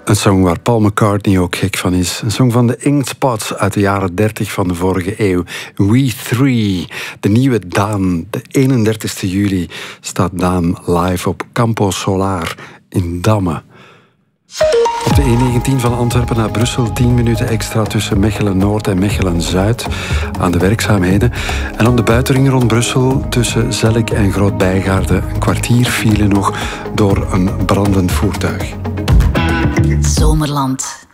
Een song waar Paul McCartney ook gek van is. Een song van de Ink Spots uit de jaren 30 van de vorige eeuw. We Three, de nieuwe Daan. De 31 juli staat Daan live op Campo Solar in Damme. Op de E19 van Antwerpen naar Brussel 10 minuten extra tussen Mechelen-Noord en Mechelen-Zuid aan de werkzaamheden. En op de buitenring rond Brussel tussen Zellik en Groot-Bijgaarde een kwartier file nog door een brandend voertuig. Zomerland.